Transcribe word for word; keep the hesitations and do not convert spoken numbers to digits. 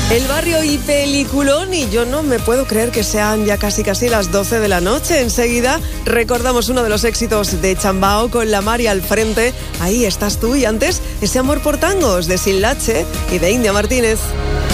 El barrio y peliculón, y yo no me puedo creer que sean ya casi casi las doce de la noche. Enseguida recordamos uno de los éxitos de Chambao con La Mari al frente. Ahí estás tú, y antes ese amor por tangos de Sin Lache y de India Martínez.